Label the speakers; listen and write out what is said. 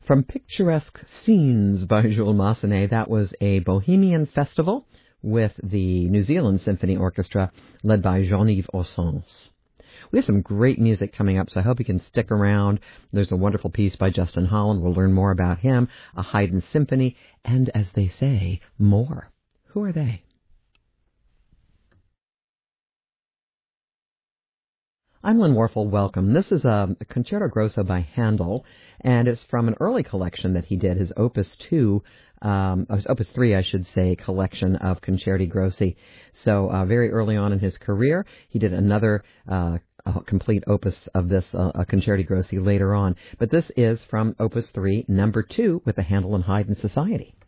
Speaker 1: From Picturesque Scenes by Jules Massenet, that was a Bohemian festival with the New Zealand Symphony Orchestra led by Jean-Yves Ossens. We have some great music coming up, so I hope you can stick around. There's a wonderful piece by Justin Holland. We'll learn more about him, a Haydn symphony, and, as they say, more. Who are they? I'm Lynn Warfel. Welcome. This is a Concerto Grosso by Handel, and it's from an early collection that he did, his Opus 2, his Opus 3, I should say, collection of Concerti Grossi. So very early on in his career, he did another complete opus of this, a Concerti Grossi, later on. But this is from Opus 3, number 2, with the Handel and Haydn Society.